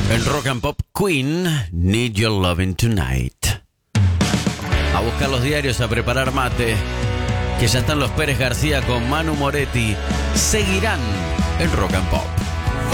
En Rock and Pop, Queen, Need Your Loving Tonight. A buscar los diarios, a preparar mate, que ya están los Pérez García con Manu Moretti. Seguirán en Rock and Pop.